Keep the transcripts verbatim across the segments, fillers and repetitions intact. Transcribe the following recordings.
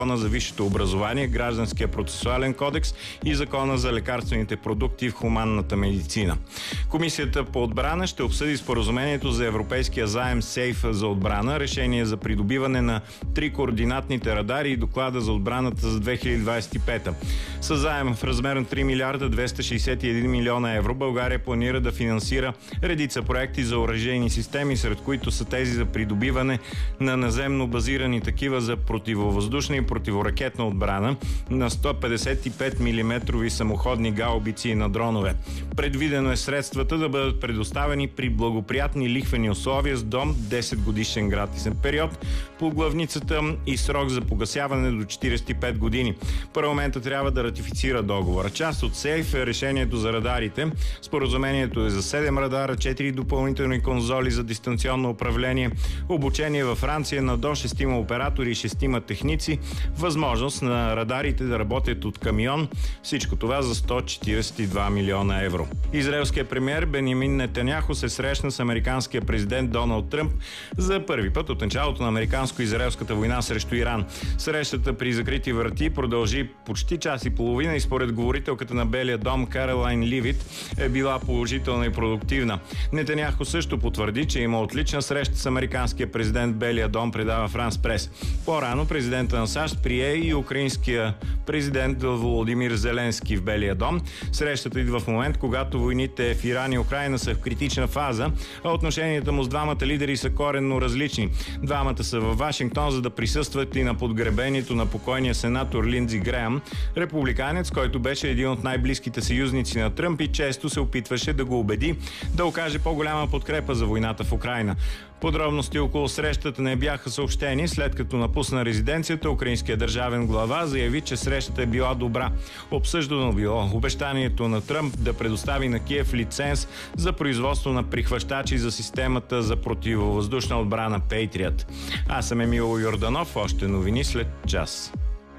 Закона за висшето образование, Гражданския процесуален кодекс и Закона за лекарствените продукти в хуманната медицина. Комисията по отбрана ще обсъди споразумението за европейския заем Сейф за отбрана, решение за придобиване на три координатните радари и доклада за отбраната за две хиляди двадесет и пета. С заем в размер на три милиарда двеста шейсет и един милиона евро България планира да финансира редица проекти за оръжейни системи, сред които са тези за придобиване на наземно базирани такива за противовъздушна и противоракетна отбрана, на сто петдесет и пет милиметрови самоходни гаубици и на дронове. Предвидено е средствата да бъдат предоставени при благоприятни лихвени условия с до десет годишен гратисен период по главницата и срок за погасяване до четиридесет и пет години. Парламентът трябва да ратифицира договора. Част от Сейф е решението за радарите. Споразумението е за седем радара, четири допълнителни конзоли за дистанционно управление, обучение във Франция на до шестима оператори и шестима техници, възможност на радарите да работят от камион. Всичко това за сто четиридесет и два милиона евро. Израелският премиер Бенямин Нетаняху се срещна с американския президент Доналд Тръмп за първи път от началото на американско-израелската война срещу Иран. Срещата при закрити врати продължи почти час и половина и според говорителката на Белия дом Каролайн Ливит е била положителна и продуктивна. Нетаняху също потвърди, че има отлична среща с американския президент Белия дом, предава Франс Прес. По-рано президента на САЩ прие и украинския президент Володимир Зеленски в Белия дом. Срещата идва в момент, когато войните в Иран и Украйна са в критична фаза, а отношенията му с двамата лидери са коренно различни. Двамата са във Вашингтон, за да присъстват и на подгребението на покойния сенатор Линдзи Греъм, републиканец, който беше един от най-близките съюзници на Тръмп и често се опитваше да го убеди да окаже по-голяма подкрепа за войната в Украйна. Подробности около срещата не бяха съобщени. След като напусна резиденцията, украинският държавен глава заяви, че срещата е била добра. Обсъждано било обещанието на Тръмп да предостави на Киев лиценз за производство на прихващачи за системата за противовъздушна отбрана Patriot. Аз съм Емил Йорданов. Още новини след час.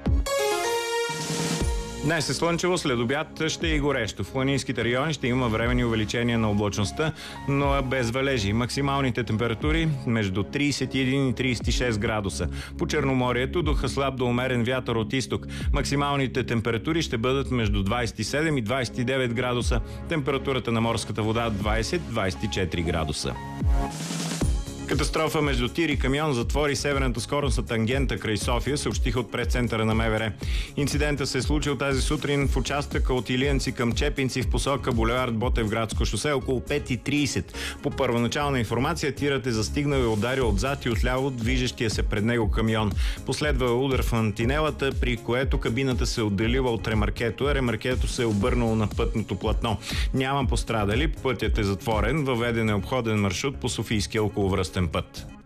Днес е слънчево, след обяд ще е и горещо. В планинските райони ще има временни увеличения на облачността, но без валежи. Максималните температури между тридесет и един и тридесет и шест градуса. По Черноморието духа слаб до умерен вятър от изток. Максималните температури ще бъдат между двадесет и седем и двадесет и девет градуса. Температурата на морската вода двадесет до двадесет и четири градуса. Катастрофа между тир и камион затвори северната скоростна тангента край София, съобщиха от пресцентъра на МВР. Инцидентът се е случил тази сутрин в участъка от Илиянци към Чепинци в посока булевард Ботевградско шосе около пет и тридесет. По първоначална информация тирът е застигнал и ударил отзад и отляво движещия се пред него камион. Последва удар в антинелата, при което кабината се отделила от ремаркето, а ремаркето се е обърнало на пътното платно. Няма пострадали, пътят е затворен, въведен е обходен маршрут по Софийския околовръстен път.